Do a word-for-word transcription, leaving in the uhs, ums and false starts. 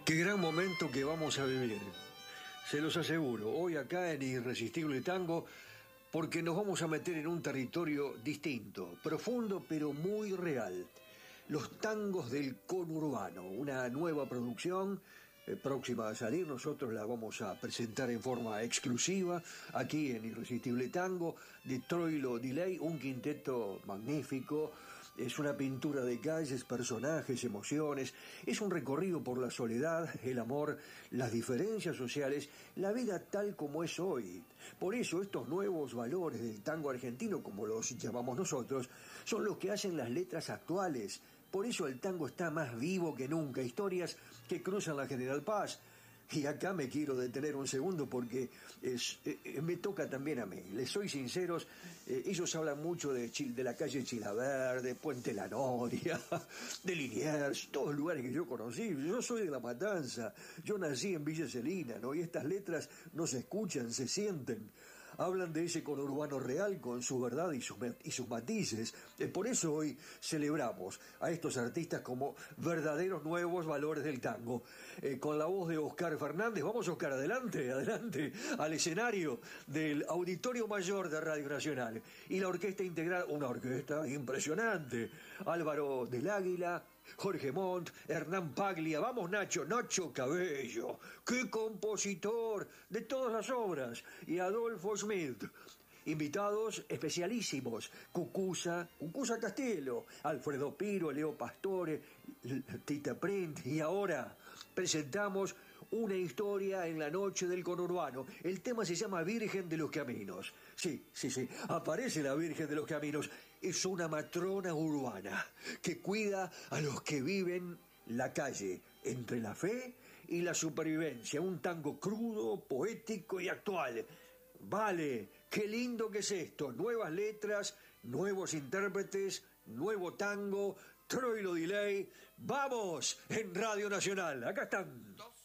Qué gran momento que vamos a vivir. Se los aseguro, hoy acá en Irresistible Tango, porque nos vamos a meter en un territorio distinto, profundo pero muy real. Los tangos del conurbano, una nueva producción eh, próxima a salir. Nosotros la vamos a presentar en forma exclusiva aquí en Irresistible Tango, de Troilo Delay, un quinteto magnífico. Es una pintura de calles, personajes, emociones. Es un recorrido por la soledad, el amor, las diferencias sociales, la vida tal como es hoy. Por eso estos nuevos valores del tango argentino, como los llamamos nosotros, son los que hacen las letras actuales. Por eso el tango está más vivo que nunca. Historias que cruzan la General Paz. Y acá me quiero detener un segundo porque es, eh, me toca también a mí. Les soy sinceros, eh, ellos hablan mucho de, Chil, de la calle Chilaverde, Puente La Noria, de Liniers, todos lugares que yo conocí. Yo soy de La Matanza, yo nací en Villa Celina, ¿no? Y estas letras no se escuchan, se sienten. Hablan de ese conurbano real con su verdad y sus, y sus matices. Eh, por eso hoy celebramos a estos artistas como verdaderos nuevos valores del tango. Eh, con la voz de Oscar Fernández, vamos Oscar, adelante, adelante, al escenario del Auditorio Mayor de Radio Nacional. Y la orquesta integral, una orquesta impresionante. Álvaro del Águila, Jorge Montt, Hernán Paglia, vamos Nacho, Nacho Cabello, qué compositor de todas las obras, y Adolfo Smith. Invitados especialísimos, Cucuza, Cucuza Castelo, Alfredo Piro, Leo Pastore, Tita Print, y ahora presentamos una historia en la noche del conurbano. El tema se llama Virgen de los Caminos. Sí, sí, sí, aparece la Virgen de los Caminos. Es una matrona urbana que cuida a los que viven la calle, entre la fe y la supervivencia. Un tango crudo, poético y actual. Vale, qué lindo que es esto. Nuevas letras, nuevos intérpretes, nuevo tango, Troilo Delay. ¡Vamos! En Radio Nacional. Acá están.